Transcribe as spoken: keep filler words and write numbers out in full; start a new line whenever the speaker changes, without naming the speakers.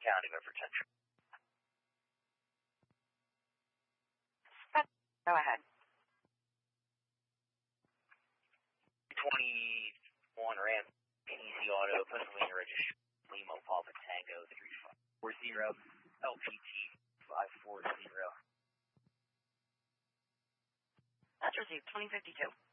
County, Medford Central.
Go ahead.
twenty-one Ram, Easy Auto, Pennsylvania registration, Lima Papa Tango three five four zero, L P T five four zero.
That's received twenty fifty-two.